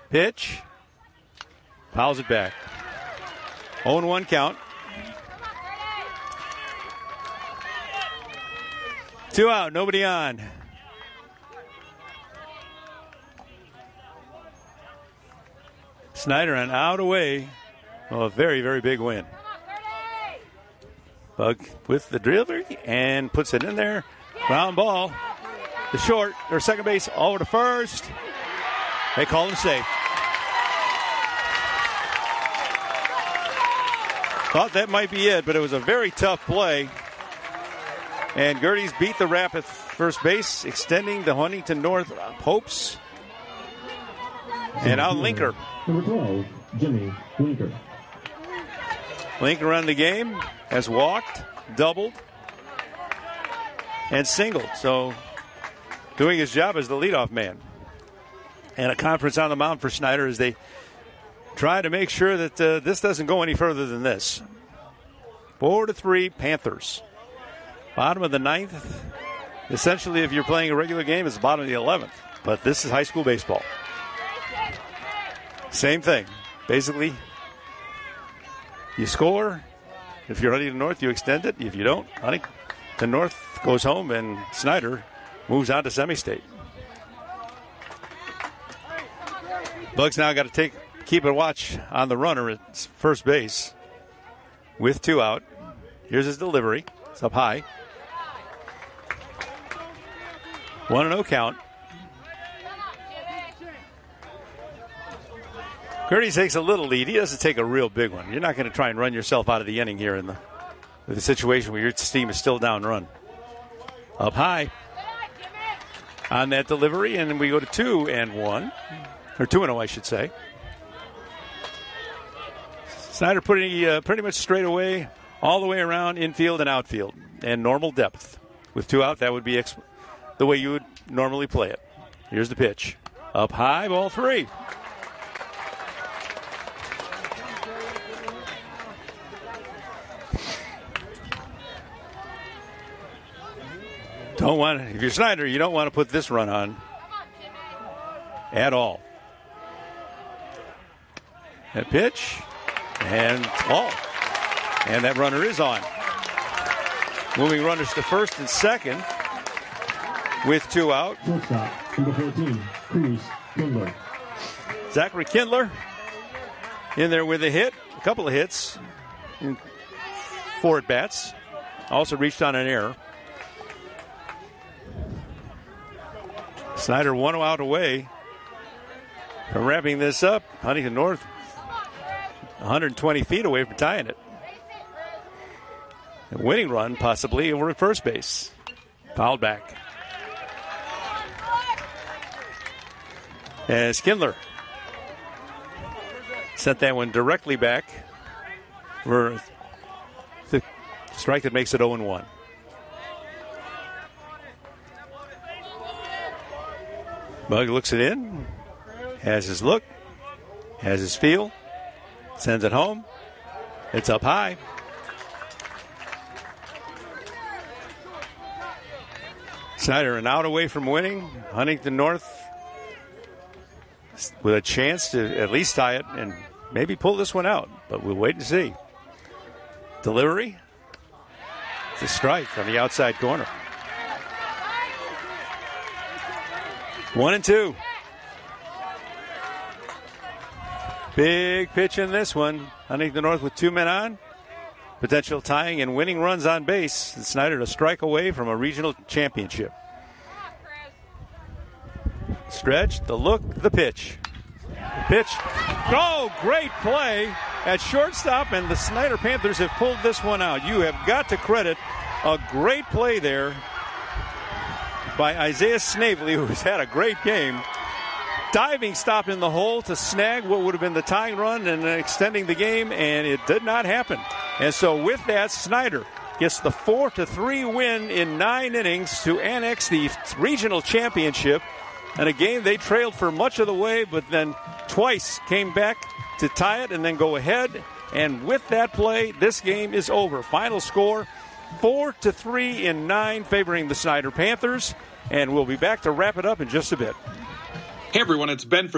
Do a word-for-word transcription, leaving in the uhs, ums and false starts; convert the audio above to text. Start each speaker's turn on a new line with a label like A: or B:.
A: Pitch. Fouls it back. oh and one count. Two out, nobody on. Snyder on out away. Well, a very, very big win. Bug with the delivery and puts it in there. Ground ball. The short, or second base, over to first. They call him safe. Thought that might be it, but it was a very tough play. And Gertie's beat the Rap at first base, extending the Huntington North hopes. And now Linker.
B: Number twelve, Jimmy Linker.
A: Linker on the game has walked, doubled, and singled. So doing his job as the leadoff man. And a conference on the mound for Snyder as they try to make sure that uh, this doesn't go any further than this. Four to three, Panthers. Bottom of the ninth. Essentially, if you're playing a regular game, it's the bottom of the eleventh. But this is high school baseball. Same thing. Basically, you score. If you're Huntington North, you extend it. If you don't, Huntington North goes home, and Snyder moves on to semi-state. Bugs now got to take keep a watch on the runner at first base with two out. Here's his delivery. It's up high. One and oh count. Gertie takes a little lead. He doesn't take a real big one. You're not going to try and run yourself out of the inning here in the, the situation where your team is still down run. Up high on that delivery, and we go to two and one. Or two and oh, I should say. Snyder putting uh, pretty much straight away, all the way around infield and outfield, and normal depth. With two out, that would be ex- the way you would normally play it. Here's the pitch. Up high, ball three. Don't want, if you're Snyder, you don't want to put this run on at all. That pitch, and ball. And that runner is on. Moving runners to first and second with two out.
B: Shortstop, number fourteen, Cruz Kindler.
A: Zachary Kindler in there with a hit, a couple of hits, four at bats. Also reached on an error. Snyder one out away from wrapping this up. Huntington North one hundred twenty feet away from tying it. A winning run possibly over at first base. Fouled back. As Kindler sent that one directly back for the strike that makes it oh and one. Bug looks it in, has his look, has his feel, sends it home. It's up high. Snyder an out away from winning. Huntington North with a chance to at least tie it and maybe pull this one out, but we'll wait and see. Delivery. It's a strike on the outside corner. One and two. Big pitch in this one. Huntington North with two men on. Potential tying and winning runs on base. And Snyder to strike away from a regional championship. Stretch, the look, the pitch. The pitch. Oh, great play at shortstop, and the Snyder Panthers have pulled this one out. You have got to credit a great play there by Isaiah Snavely, who's had a great game. Diving stop in the hole to snag what would have been the tying run and extending the game, and it did not happen. And so with that, Snyder gets the four to three win in nine innings to annex the regional championship. And a game they trailed for much of the way, but then twice came back to tie it and then go ahead. And with that play, this game is over. Final score, four to three in nine, favoring the Snyder Panthers. And we'll be back to wrap it up in just a bit.
C: Hey, everyone, it's Ben from